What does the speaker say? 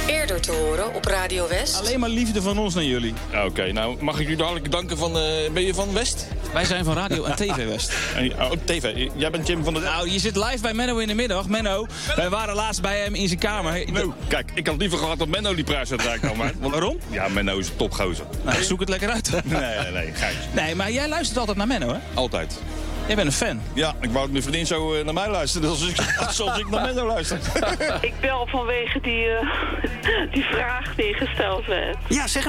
Eerder te horen op Radio West. Alleen maar liefde van ons naar jullie. Oké, nou mag ik jullie hartelijk danken van... ben je van West? Wij zijn van Radio en TV West. Oh, TV. Jij bent Jim van der... Nou, je zit live bij Menno in de middag. Menno, wij waren laatst bij hem in zijn kamer. Nou, kijk, ik had liever gehad dat Menno die prijs had uitkomen. Waarom? Ja, Menno is een topgozer. Nou, zoek het lekker uit. Nee, geintje. Nee, maar jij luistert altijd naar Menno, hè? Altijd. Jij bent een fan. Ja, ik wou dat mijn vriendin zo naar mij luisterde zoals ik naar Menno luister. Ik bel vanwege die vraag die gesteld werd. Ja, zeg